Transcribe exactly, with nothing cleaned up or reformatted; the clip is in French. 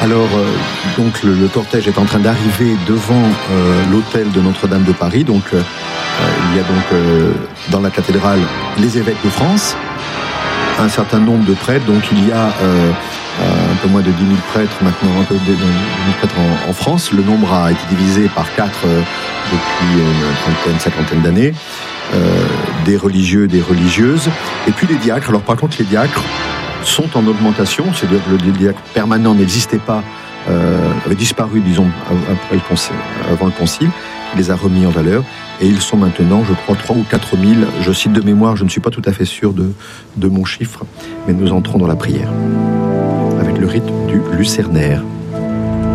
Alors, euh, donc le, le cortège est en train d'arriver devant euh, l'hôtel de Notre-Dame de Paris. Donc, euh, il y a donc euh, dans la cathédrale les évêques de France, un certain nombre de prêtres. Donc, il y a euh, un peu moins de dix mille prêtres maintenant, un peu de dix mille prêtres en, en France. Le nombre a été divisé par quatre euh, depuis une trentaine, cinquantaine d'années. Euh, des religieux, des religieuses, et puis les diacres. Alors, par contre, les diacres sont en augmentation, c'est-à-dire que le diacre permanent n'existait pas, euh, avait disparu, disons, après le concile, avant le concile, il les a remis en valeur, et ils sont maintenant, je crois, trois ou quatre mille, je cite de mémoire, je ne suis pas tout à fait sûr de, de mon chiffre, mais nous entrons dans la prière, avec le rite du lucernaire.